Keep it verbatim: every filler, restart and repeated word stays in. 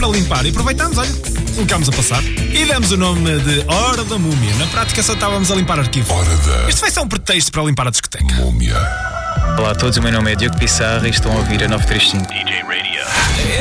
para limpar e aproveitámos, olha, colocámos a passar e demos o nome de Hora da Múmia. Na prática só estávamos a limpar arquivo. Hora da Isto vai ser um pretexto para limpar a discoteca. Múmia. Olá a todos, o meu nome é Diogo Pissarra e estão a ouvir a nove três cinco.